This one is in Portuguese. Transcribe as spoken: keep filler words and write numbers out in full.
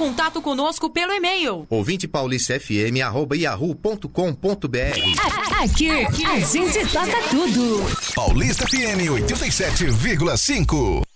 contato conosco pelo e-mail ouvinte paulista f m arroba yahoo ponto com ponto b r. Aqui, aqui a gente toca tudo. Paulista F M oitenta e sete vírgula cinco.